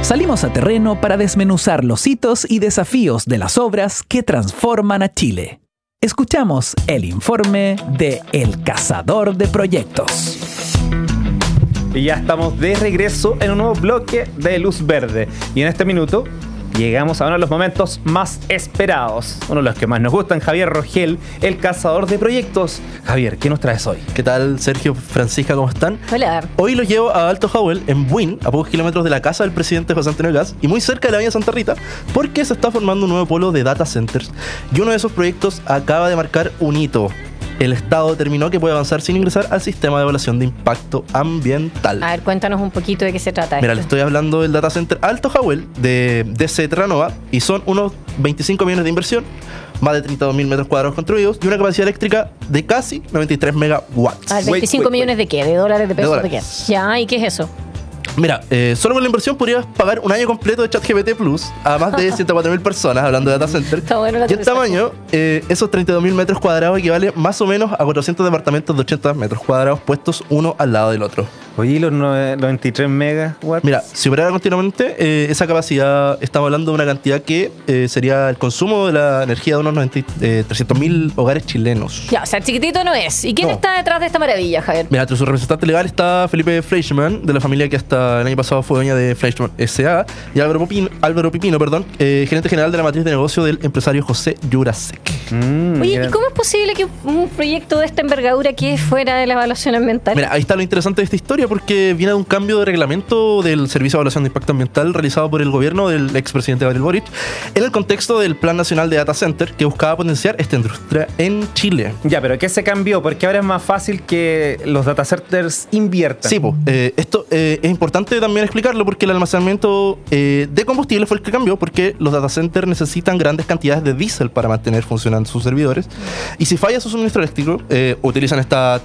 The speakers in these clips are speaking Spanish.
Salimos a terreno para desmenuzar los hitos y desafíos de las obras que transforman a Chile. Escuchamos el informe de El Cazador de Proyectos. Y ya estamos de regreso en un nuevo bloque de Luz Verde. Y en este minuto llegamos a uno de los momentos más esperados, uno de los que más nos gustan, Javier Rogel, el Cazador de Proyectos. Javier, ¿qué nos traes hoy? ¿Qué tal, Sergio, Francisca? ¿Cómo están? Hola. Hoy los llevo a Alto Jawel, en Buin, a pocos kilómetros de la casa del presidente José Antonio Kast y muy cerca de la Avenida Santa Rita, porque se está formando un nuevo polo de data centers y uno de esos proyectos acaba de marcar un hito. El Estado determinó que puede avanzar sin ingresar al sistema de evaluación de impacto ambiental. A ver, cuéntanos un poquito de qué se trata Mira, esto. le estoy hablando del data center Alto Jawel de DC Terranova y son unos 25 millones de inversión, más de 32.000 metros cuadrados construidos y una capacidad eléctrica de casi 93 megawatts. A ver, 25 millones de qué, de dólares, de pesos, de qué. dólares. Ya, ¿y qué es eso? Mira, solo con la inversión podrías pagar un año completo de ChatGPT Plus a más de 104.000 personas, hablando de data center. Está bueno la y el tamaño, esos 32.000 metros cuadrados equivale más o menos a 400 departamentos de 80 metros cuadrados puestos uno al lado del otro. Oye, ¿y los 93 megawatts? Mira, si operara continuamente, esa capacidad, estamos hablando de una cantidad que sería el consumo de la energía de unos 300.000 hogares chilenos. Ya, o sea, chiquitito no es. ¿Y quién No. está detrás de esta maravilla, Javier? Mira, entre su representante legal está Felipe Fleischmann, de la familia que hasta el año pasado fue dueña de Fleischmann S.A. y Álvaro Pipino, gerente general de la matriz de negocio del empresario José Jurasek. Oye, ¿y cómo es posible que un proyecto de esta envergadura quede fuera de la evaluación ambiental? Mira, ahí está lo interesante de esta historia porque viene de un cambio de reglamento del Servicio de Evaluación de Impacto Ambiental realizado por el gobierno del expresidente Gabriel Boric en el contexto del Plan Nacional de Data Center que buscaba potenciar esta industria en Chile. Ya, pero ¿qué se cambió? Porque ahora es más fácil que los data centers inviertan. Sí, esto es importante también explicarlo porque el almacenamiento de combustible fue el que cambió porque los data centers necesitan grandes cantidades de diésel para mantener funcionando sus servidores y si falla su suministro eléctrico utilizan esta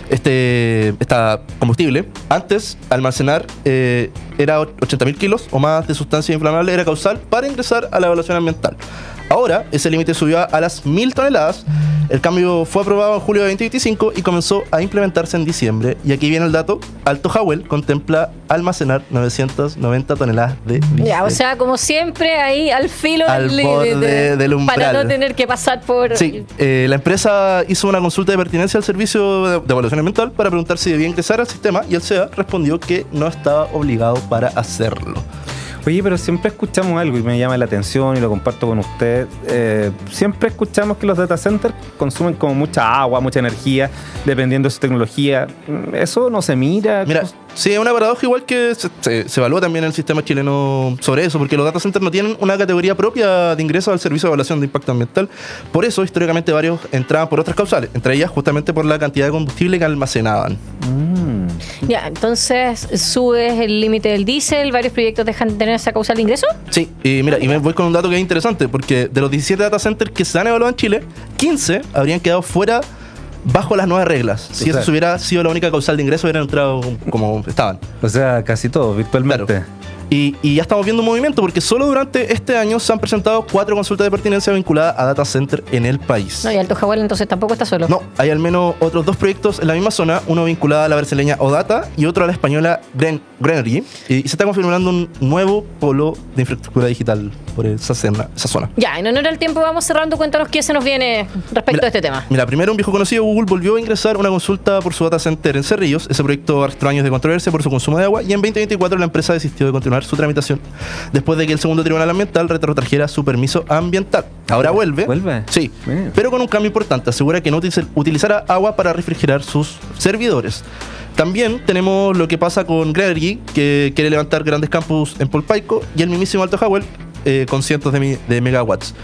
combustible. Antes, almacenar era 80.000 kilos o más de sustancia inflamable era causal para ingresar a la evaluación ambiental. Ahora, ese límite subió a las 1.000 toneladas. El cambio fue aprobado en julio de 2025 y comenzó a implementarse en diciembre. Y aquí viene el dato. Alto Jawel contempla almacenar 990 toneladas de diésel. Ya, o sea, como siempre, ahí al filo Al borde del umbral. para no tener que pasar por... Sí, la empresa hizo una consulta de pertinencia al servicio de evaluación ambiental para preguntar si debía ingresar al sistema y el SEA respondió que no estaba obligado para hacerlo. Oye, pero siempre escuchamos algo y me llama la atención y lo comparto con usted. Siempre escuchamos que los data centers consumen como mucha agua, mucha energía, dependiendo de su tecnología. ¿Eso no se mira? Mira, sí, es una paradoja igual que se evalúa también en el sistema chileno sobre eso, porque los data centers no tienen una categoría propia de ingreso al servicio de evaluación de impacto ambiental. Por eso, históricamente, varios entraban por otras causales, entre ellas justamente por la cantidad de combustible que almacenaban. Ya, entonces subes el límite del diésel, varios proyectos dejan de tener esa causal de ingreso. Sí, y mira, y me voy con un dato que es interesante, porque de los 17 data centers que se han evaluado en Chile, 15 habrían quedado fuera bajo las nuevas reglas. Si eso hubiera sido la única causal de ingreso, hubieran entrado como estaban. O sea, casi todo, virtualmente. Claro. Y ya estamos viendo un movimiento porque solo durante este año se han presentado 4 consultas de pertinencia vinculadas a data center en el país. No, y Alto Jawel entonces tampoco está solo. No, hay al menos otros 2 proyectos en la misma zona, uno vinculado a la brasileña Odata y otro a la española Grenergy. Y se está configurando un nuevo polo de infraestructura digital por esa zona. Ya, en honor al tiempo vamos cerrando. Cuéntanos qué se nos viene respecto a este tema. Mira, primero un viejo conocido, Google, volvió a ingresar una consulta por su data center en Cerrillos. Ese proyecto arrastró años de controversia por su consumo de agua y en 2024 la empresa desistió de continuar su tramitación después de que el segundo tribunal ambiental retrotrajera su permiso ambiental. Ahora vuelve. ¿Vuelve? Sí, pero con un cambio importante. Asegura que no utilizará agua para refrigerar sus servidores. También tenemos lo que pasa con Grenergy, que quiere levantar grandes campus en Polpaico, y el mismísimo Alto Jawel con cientos de megawatts.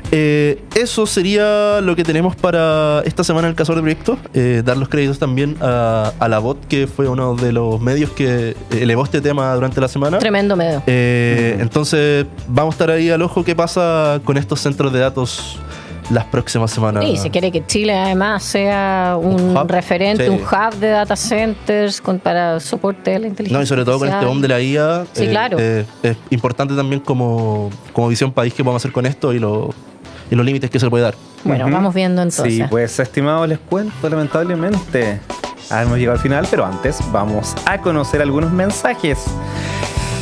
Eso sería lo que tenemos para esta semana en el Cazador de Proyectos. Dar los créditos también a La Bot, que fue uno de los medios que elevó este tema durante la semana. Tremendo medio. Entonces vamos a estar ahí al ojo qué pasa con estos centros de datos las próximas semanas. Y se quiere que Chile además sea un referente, sí, un hub de data centers para soporte de la inteligencia. No, y sobre todo con este boom de la IA. Sí, claro. Es importante también como visión país que podemos hacer con esto y los límites que se le puede dar. Bueno, vamos viendo entonces. Sí, pues estimados, les cuento, lamentablemente hemos llegado al final, pero antes vamos a conocer algunos mensajes.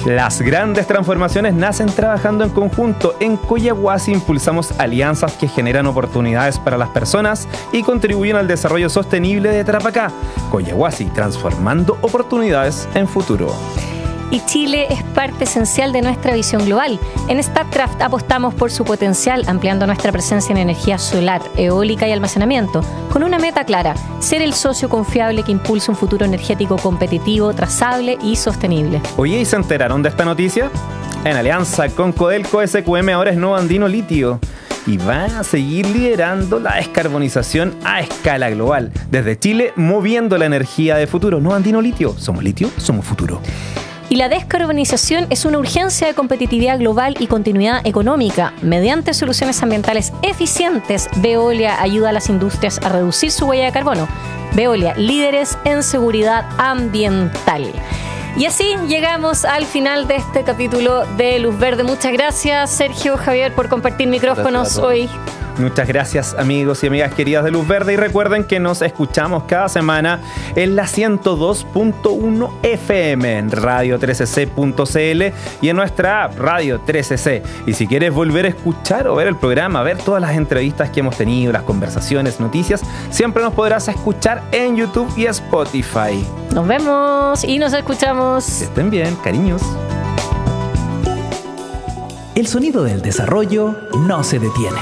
Las grandes transformaciones nacen trabajando en conjunto. En Collahuasi impulsamos alianzas que generan oportunidades para las personas y contribuyen al desarrollo sostenible de Tarapacá. Collahuasi, transformando oportunidades en futuro. Y Chile es parte esencial de nuestra visión global. En Statkraft apostamos por su potencial, ampliando nuestra presencia en energía solar, eólica y almacenamiento, con una meta clara: ser el socio confiable que impulse un futuro energético competitivo, trazable y sostenible. Oye, ¿y se enteraron de esta noticia? En alianza con Codelco, SQM ahora es Novandino Litio y va a seguir liderando la descarbonización a escala global. Desde Chile, moviendo la energía de futuro. Novandino Litio, somos futuro. Y la descarbonización es una urgencia de competitividad global y continuidad económica. Mediante soluciones ambientales eficientes, Veolia ayuda a las industrias a reducir su huella de carbono. Veolia, líderes en seguridad ambiental. Y así llegamos al final de este capítulo de Luz Verde. Muchas gracias, Sergio, Javier, por compartir micrófonos hoy. Muchas gracias, amigos y amigas queridas de Luz Verde, y recuerden que nos escuchamos cada semana en la 102.1 FM, en radio 13c.cl y en nuestra app Radio 13c. Y si quieres volver a escuchar o ver el programa, ver todas las entrevistas que hemos tenido, las conversaciones, noticias, siempre nos podrás escuchar en YouTube y Spotify. Nos vemos y nos escuchamos. Que estén bien, cariños. El sonido del desarrollo no se detiene.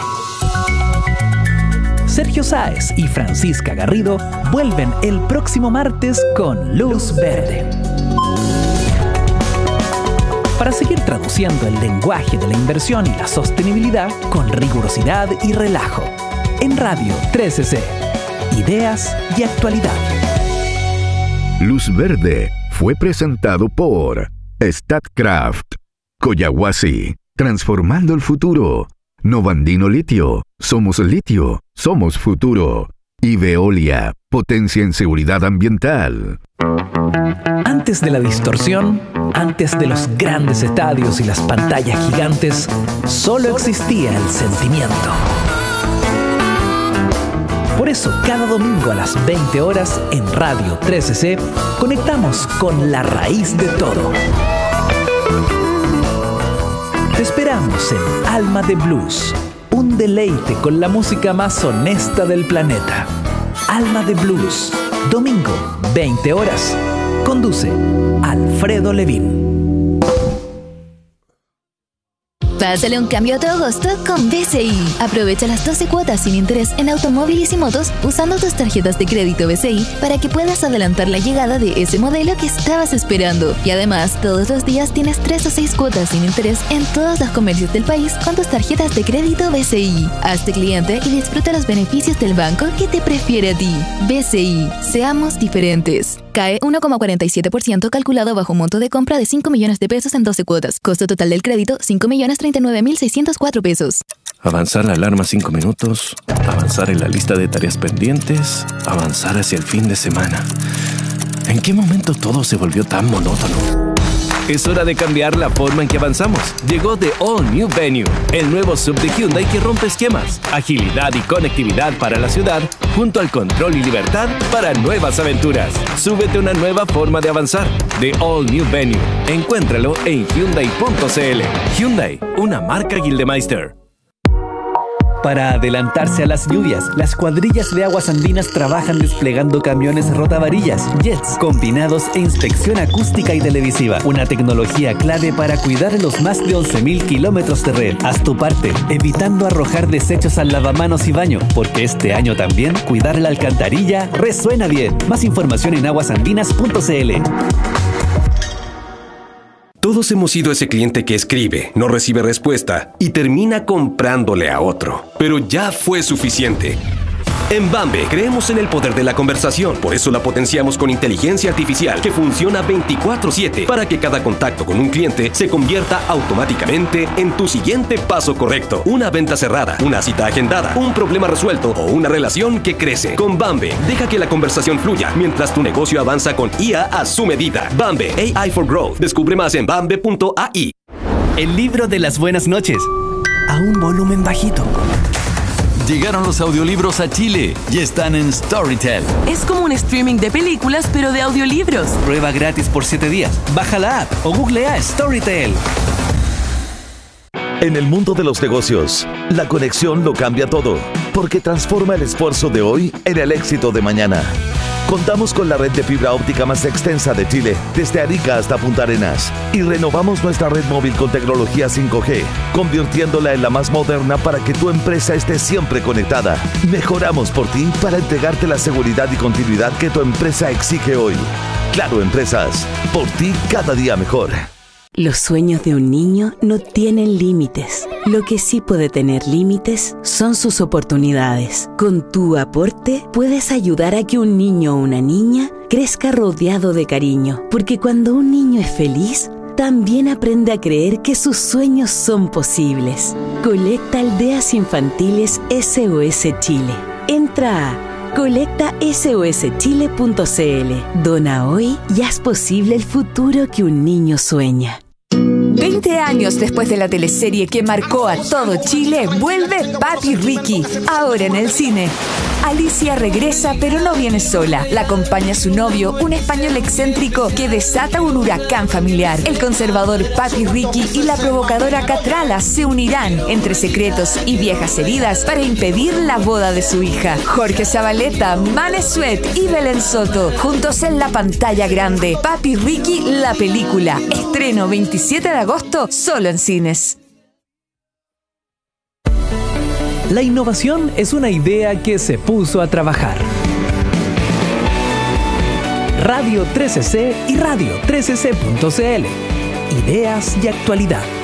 Sergio Sáez y Francisca Garrido vuelven el próximo martes con Luz Verde. Para seguir traduciendo el lenguaje de la inversión y la sostenibilidad con rigurosidad y relajo. En Radio 13C. Ideas y actualidad. Luz Verde fue presentado por Statkraft, Collahuasi, transformando el futuro. Novandino Litio, somos futuro. Y Veolia, potencia en seguridad ambiental. Antes de la distorsión, antes de los grandes estadios y las pantallas gigantes, solo existía el sentimiento. Por eso, cada domingo a las 20 horas en Radio 13C, conectamos con la raíz de todo. Te esperamos en Alma de Blues, un deleite con la música más honesta del planeta. Alma de Blues, domingo, 20 horas. Conduce Alfredo Levín. Pásale un cambio a tu agosto con BCI. Aprovecha las 12 cuotas sin interés en automóviles y motos usando tus tarjetas de crédito BCI para que puedas adelantar la llegada de ese modelo que estabas esperando. Y además, todos los días tienes 3 o 6 cuotas sin interés en todos los comercios del país con tus tarjetas de crédito BCI. Hazte cliente y disfruta los beneficios del banco que te prefiere a ti. BCI, seamos diferentes. Cae 1,47% calculado bajo un monto de compra de 5 millones de pesos en 12 cuotas. Costo total del crédito, 5.039.604 pesos. Avanzar la alarma 5 minutos. Avanzar en la lista de tareas pendientes. Avanzar hacia el fin de semana. ¿En qué momento todo se volvió tan monótono? Es hora de cambiar la forma en que avanzamos. Llegó The All New Venue, el nuevo SUV de Hyundai que rompe esquemas, agilidad y conectividad para la ciudad, junto al control y libertad para nuevas aventuras. Súbete a una nueva forma de avanzar. The All New Venue. Encuéntralo en Hyundai.cl. Hyundai, una marca Gildemeister. Para adelantarse a las lluvias, las cuadrillas de Aguas Andinas trabajan desplegando camiones rotavarillas, jets, combinados e inspección acústica y televisiva. Una tecnología clave para cuidar los más de 11.000 kilómetros de red. Haz tu parte, evitando arrojar desechos al lavamanos y baño, porque este año también cuidar la alcantarilla resuena bien. Más información en aguasandinas.cl. Todos hemos sido ese cliente que escribe, no recibe respuesta y termina comprándole a otro. Pero ya fue suficiente. En Bambe creemos en el poder de la conversación, por eso la potenciamos con inteligencia artificial que funciona 24/7 para que cada contacto con un cliente se convierta automáticamente en tu siguiente paso correcto. Una venta cerrada, una cita agendada, un problema resuelto o una relación que crece. Con Bambe, deja que la conversación fluya mientras tu negocio avanza con IA a su medida. Bambe, AI for Growth. Descubre más en bambe.ai. El libro de las buenas noches, a un volumen bajito. Llegaron los audiolibros a Chile y están en Storytel. Es como un streaming de películas, pero de audiolibros. Prueba gratis por 7 días. Baja la app o googlea Storytel. En el mundo de los negocios, la conexión lo cambia todo, porque transforma el esfuerzo de hoy en el éxito de mañana. Contamos con la red de fibra óptica más extensa de Chile, desde Arica hasta Punta Arenas, y renovamos nuestra red móvil con tecnología 5G, convirtiéndola en la más moderna para que tu empresa esté siempre conectada. Mejoramos por ti para entregarte la seguridad y continuidad que tu empresa exige hoy. Claro Empresas, por ti cada día mejor. Los sueños de un niño no tienen límites. Lo que sí puede tener límites son sus oportunidades. Con tu aporte puedes ayudar a que un niño o una niña crezca rodeado de cariño, porque cuando un niño es feliz, también aprende a creer que sus sueños son posibles. Colecta Aldeas Infantiles SOS Chile. Entra a colectasoschile.cl. Dona hoy y haz posible el futuro que un niño sueña. 20 años después de la teleserie que marcó a todo Chile, vuelve Papi Ricky, ahora en el cine. Alicia regresa, pero no viene sola. La acompaña su novio, un español excéntrico que desata un huracán familiar. El conservador Papi Ricky y la provocadora Catrala se unirán entre secretos y viejas heridas para impedir la boda de su hija. Jorge Zabaleta, Mane Suet y Belén Soto, juntos en la pantalla grande. Papi Ricky, la película. Estreno 27 de agosto, solo en cines. La innovación es una idea que se puso a trabajar. Radio 13C y radio13c.cl. Ideas y actualidad.